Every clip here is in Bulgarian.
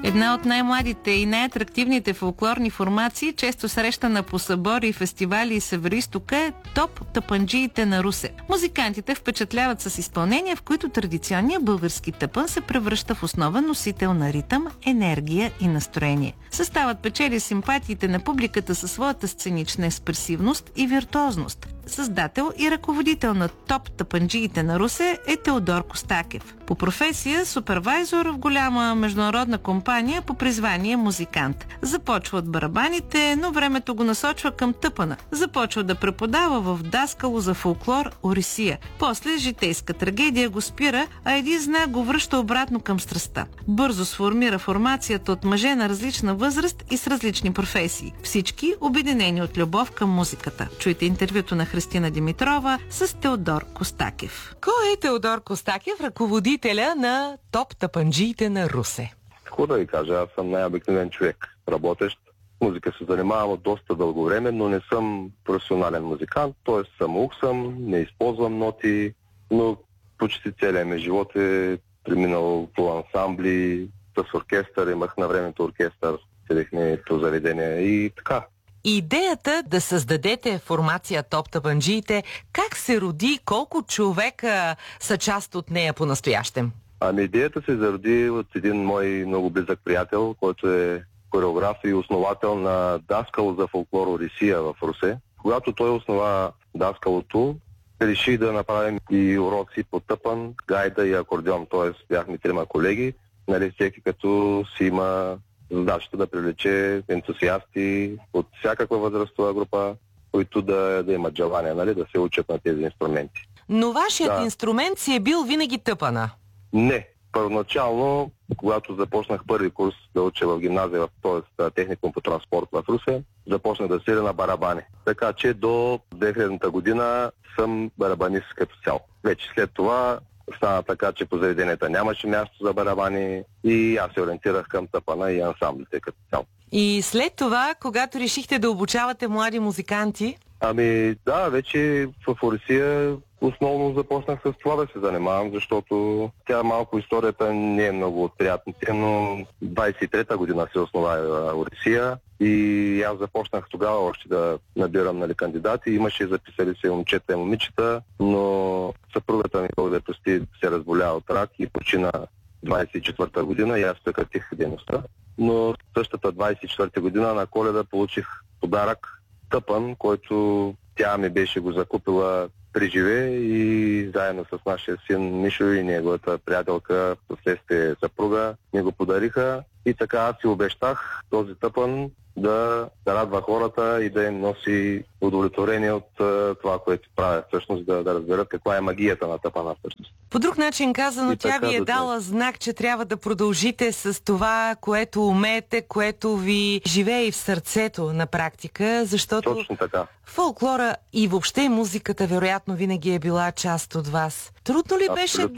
Една от най-младите и най-атрактивните фолклорни формации, често срещана по събори, фестивали и Североизтока, е Топ тъпанджиите на Русе. Музикантите впечатляват с изпълнения, в които традиционният български тъпън се превръща в основен носител на ритъм, енергия и настроение. Съставът печели симпатиите на публиката със своята сценична експресивност и виртуозност. Създател и ръководител на Топ тъпанджиите на Русе е Теодор Костакев. По професия супервайзор в голяма международна компания, по призвание музикант. Започва от барабаните, но времето го насочва към тъпана. Започва да преподава в Даскало за фолклор Орисия. После житейска трагедия го спира, а един знак го връща обратно към страстта. Бързо сформира формацията от мъже на различна възраст и с различни професии. Всички обединени от любов към музиката. Чуйте интервюто на Христина Димитрова с Теодор Костакев. Кой е Теодор Костакев, ръководителя на Топ тъпанджиите на Русе? Какво да ви кажа, аз съм най-обикновен човек, работещ. Музика се занимавам от доста дълго време, но не съм професионален музикант, т.е. самоук съм, не използвам ноти, но почти целият ми живот е преминал по ансамбли, с оркестър, имах на времето оркестър, седихме по заведения и така. Идеята да създадете формация Топ тъпанджиите, как се роди, колко човека са част от нея по-настоящем? Идеята се зароди от един мой много близък приятел, който е хореограф и основател на Даскало за фолклор Орисия в Русе. Когато той основа Даскалото, реши да направим и уроци по тъпан, гайда и акордеон, т.е. бяхме трима колеги, всеки като си има задачата да привлече ентусиасти от всякаква възрастова група, които да имат желание, да се учат на тези инструменти. Но вашият инструмент си е бил винаги тъпана? Не. Първоначално, когато започнах първи курс да уча в гимназия, т.е. техникум по транспорт в Русе, започнах да свиря на барабани. Така че до 2000-та година съм барабанист като цяло. Вече след това стана така, че по заведенията нямаше място за барабани и аз се ориентирах към тъпана и ансамблите като цяло. И след това, когато решихте да обучавате млади музиканти? Да, вече в Орисия основно започнах с това да се занимавам, защото тя малко историята не е много от приятните, но 23-та година се основа Орисия и аз започнах тогава още да набирам кандидати. Имаше записали се момчета и момичета, но съпругата ми, Бог да прости, се разболя от рак и почина 24-та година и аз прекратих дейността. Но същата 24-та година на Коледа получих подарък тъпан, който тя ми беше го закупила при живе и заедно с нашия син Мишо и неговата приятелка, последствие съпруга, ми го подариха и така аз си обещах този тъпан да радва хората и да им носи удовлетворение от това, което правя всъщност, да разберат каква е магията на тъпана всъщност. По друг начин казано, и тя ви е дала знак, че трябва да продължите с това, което умеете, което ви живее и в сърцето на практика, защото точно така. Фолклора и въобще музиката вероятно винаги е била част от вас. Трудно ли беше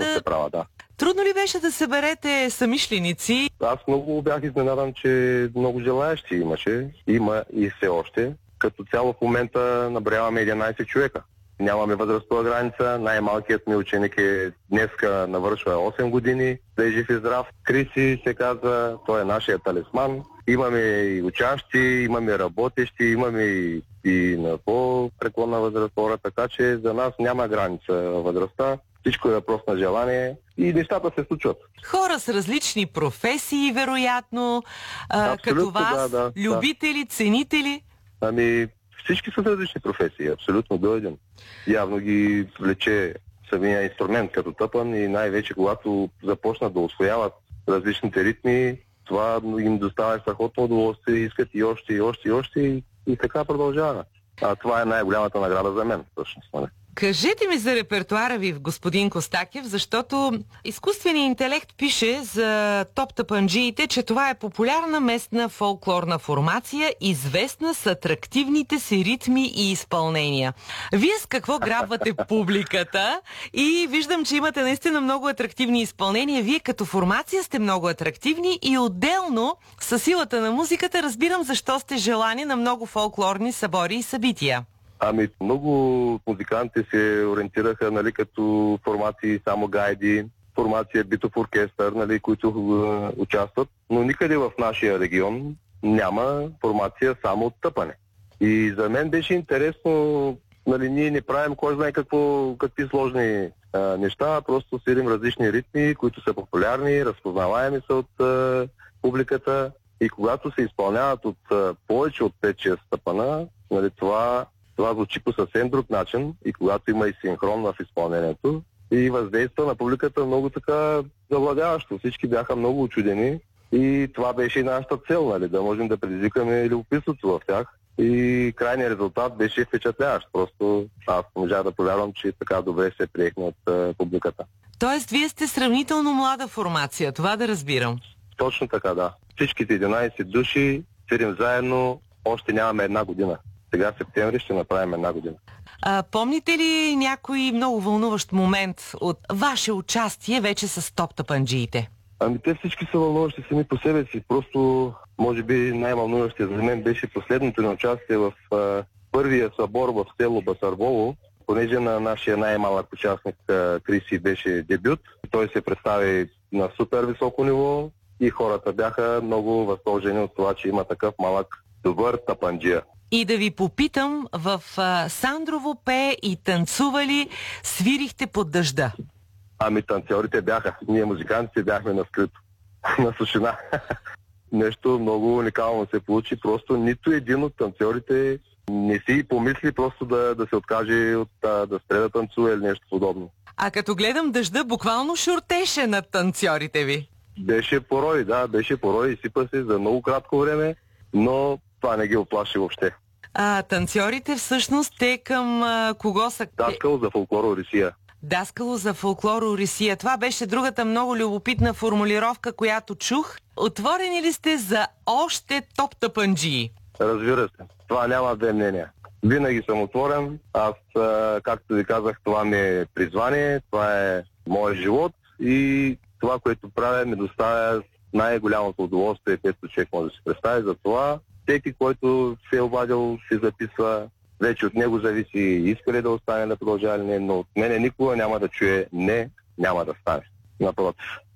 Трудно ли беше да съберете съмишленици? Аз много бях изненадан, че много желаящи имаше. Има и все още. Като цяло в момента наброяваме 11 човека. Нямаме възрастова граница. Най-малкият ми ученик днеска навършва 8 години. Да е жив и здрав. Криси се казва, той е нашия талисман. Имаме и учащи, имаме работещи, имаме и на по-преклонна възраст хора, така че за нас няма граница във възрастта. Всичко е въпрос на желание и нещата се случват. Хора с различни професии, вероятно, като вас, любители, ценители? Всички са с различни професии, абсолютно до един. Явно ги влече самия инструмент като тъпан и най-вече когато започнат да усвояват различните ритми, това им доставя страхотно удоволствие, искат и още, и още, и още и така продължава. Това е най-голямата награда за мен, всъщност. Кажете ми за репертуара ви, господин Костакев, защото изкуственият интелект пише за Топ тъпанджиите, че това е популярна местна фолклорна формация, известна с атрактивните си ритми и изпълнения. Вие с какво грабвате публиката? И виждам, че имате наистина много атрактивни изпълнения. Вие като формация сте много атрактивни и отделно със силата на музиката разбирам защо сте желани на много фолклорни събори и събития. Много музиканти се ориентираха, като формации само гайди, формация битов оркестър, които участват. но никъде в нашия регион няма формация само от тъпане. И за мен беше интересно, нали, ние не правим кой знае какви сложни неща, просто свирим различни ритми, които са популярни, разпознаваеми са от публиката, и когато се изпълняват от повече от 5-6 стъпана, нали, това звучи по съвсем друг начин, и когато има и синхрон в изпълнението, и въздейства на публиката много така завладяващо. Всички бяха много учудени и това беше и нашата цел, нали, да можем да предизвикаме любопитството в тях. И крайният резултат беше впечатляващ. Просто аз можах да повярвам, че така добре се приехме от публиката. Тоест, вие сте сравнително млада формация, това да разбирам. Точно така, да. Всичките 11 души седим заедно, още нямаме една година. Сега в септември ще направим една година. Помните ли някой много вълнуващ момент от ваше участие вече с топ тапанджиите? Ами те всички са вълнуващи сами по себе си. Просто, може би, най-вълнуващия за мен беше последното ни участие в първия събор в село Басарбово, понеже на нашия най-малък участник Криси беше дебют. Той се представи на супер високо ниво и хората бяха много възторжени от това, че има такъв малък добър тапанджия. И да ви попитам, в Сандрово пее и танцували, свирихте под дъжда? Ами танцорите бяха. Ние музикантите бяхме на скрито. На сушина. Нещо много уникално се получи. Просто нито един от танцорите не си помисли просто да се откаже от да спре да танцува или нещо подобно. А като гледам дъжда, буквално шуртеше над танцорите ви. Беше порой, да, беше порой, изсипа се за много кратко време, но това не ги оплаши въобще. Танцорите всъщност те към кого са? Даскал за фолклор Орисия. Даскало за фолклор Орисия. Това беше другата много любопитна формулировка, която чух. Отворени ли сте за още топ тапанджии? Разбира се. Това няма две мнения. Винаги съм отворен. Аз, както ви казах, това ми е призвание, това е моят живот и това, което правя, ми доставя най-голямото удоволствие, което човек може да се представи. За това всеки, който се е обадил, се записва. Вече от него зависи иска ли да остане да продължава или не, но от мене никога няма да чуе не, няма да стане. Напротив.